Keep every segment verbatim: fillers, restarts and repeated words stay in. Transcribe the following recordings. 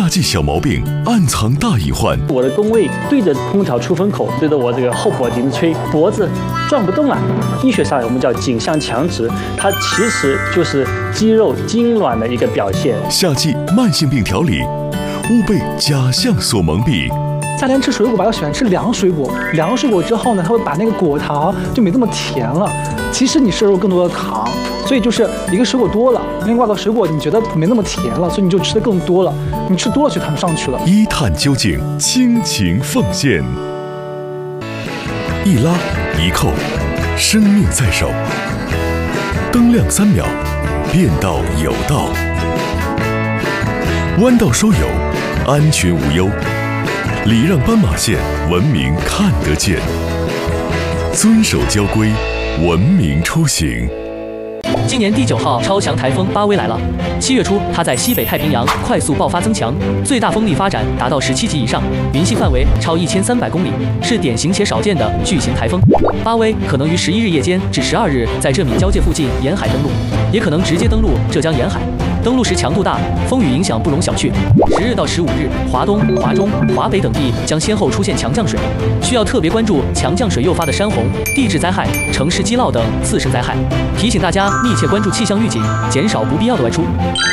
夏季小毛病暗藏大隐患。 我的工位对着空调出风口，对着我这个后脖颈吹，脖子转不动了。医学上我们叫颈项强直，它其实就是肌肉痉挛的一个表现。 夏季慢性病调理，勿被假象所蒙蔽。 夏天吃水果吧，要喜欢吃凉水果，凉水果之后呢，它会把那个果糖就没这么甜了。其实你摄入更多的糖，所以就是一个水果多了，另外一个水果你觉得没那么甜了，所以你就吃的更多了。你吃多了血糖上去了。 一探究竟，倾情奉献。一拉一扣，生命在手。灯亮三秒，变道有道。弯道收油，安全无忧。礼让斑马线，文明看得见。遵守交规，文明出行。 今年第九号超强台风巴威来了。七月初，它在西北太平洋快速爆发增强，最大风力发展达到十七级以上，云系范围超一千三百公里，是典型且少见的巨型台风。巴威可能于十一日夜间至十二日在浙闽交界附近沿海登陆，也可能直接登陆浙江沿海。登陆时强度大，风雨影响不容小觑。十日到十五日，华东、华中、华北等地将先后出现强降水，需要特别关注强降水诱发的山洪、地质灾害、城市积涝等次生灾害。提醒大家密切关注气象预警，减少不必要的外出。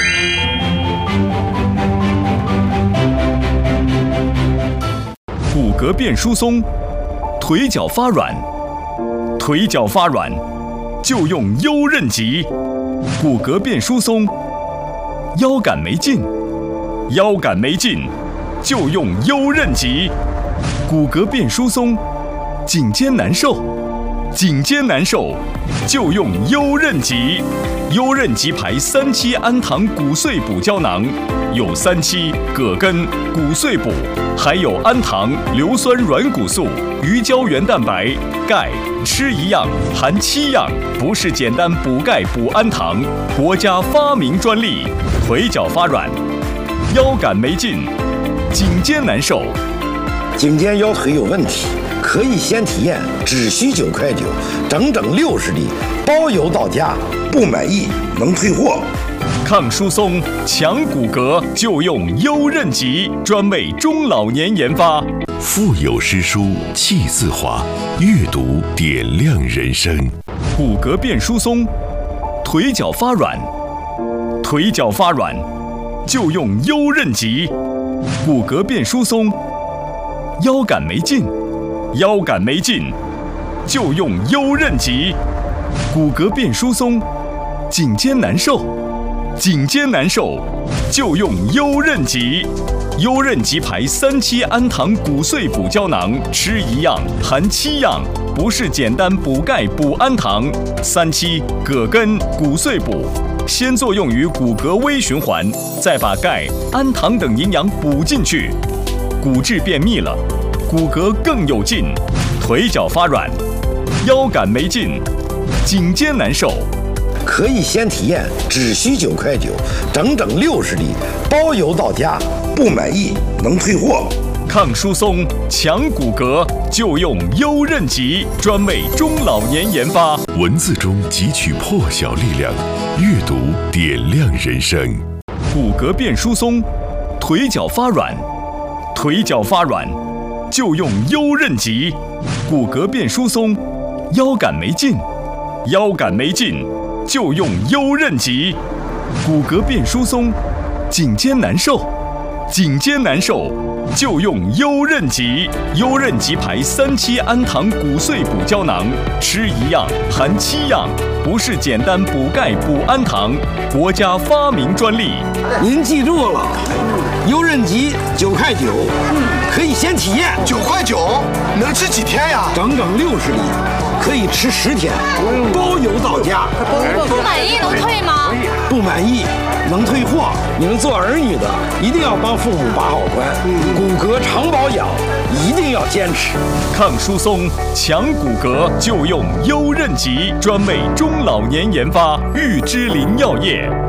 骨骼变疏松，腿脚发软，腿脚发软就用优韧极。骨骼变疏松，腰杆没劲，腰杆没劲就用优韧极。骨骼变疏松，颈肩难受，颈肩难受就用优韧极。优韧极牌三七氨糖骨碎补胶囊，有三七、葛根、骨碎补，还有氨糖、硫酸软骨素、鱼胶原蛋白、钙，吃一样含七样，不是简单补钙补氨糖，国家发明专利。腿脚发软，腰杆没劲，颈肩难受， 颈肩腰腿有问题，可以先体验，只需九块九，整整六十粒，包邮到家，不满意能退货。 抗疏松、强骨骼就用优韧极，专为中老年研发。 腹有诗书气自华，阅读点亮人生。 骨骼变疏松，腿脚发软，腿脚发软就用优韧极。骨骼变疏松，腰杆没劲，腰杆没劲就用优韧极。骨骼变疏松，颈肩难受，颈肩难受就用优韧极。优韧极牌三七氨糖骨碎补胶囊，吃一样含七样，不是简单补钙补氨糖。三七、葛根、骨碎补，先作用于骨骼微循环，再把钙、氨糖等营养补进去，骨质变密了，骨骼更有劲。腿脚发软，腰杆没劲，颈肩难受， 可以先体验，只需九块九，整整六十粒，包邮到家，不满意能退货。 抗疏松、强骨骼就用优韧极，专为中老年研发。 文字中汲取破晓力量，阅读点亮人生。 骨骼变疏松，腿脚发软，腿脚发软就用优韧极。骨骼变疏松，腰杆没劲，腰杆没劲就用优韧极。骨骼变疏松，颈肩难受，颈肩难受就用优韧极。优韧极牌三七氨糖骨碎补胶囊，吃一样含七样，不是简单补钙补氨糖，国家发明专利。 您记住了，优韧极九块九，可以先体验。 九块九能吃几天呀？ 整整六十粒，可以吃十天，包邮到家。 不满意能退吗？ 不满意能退货。你们做儿女的一定要帮父母把好关，骨骼常保养一定要坚持。 抗疏松、强骨骼就用优韧极，专为中老年研发。玉芝林药业。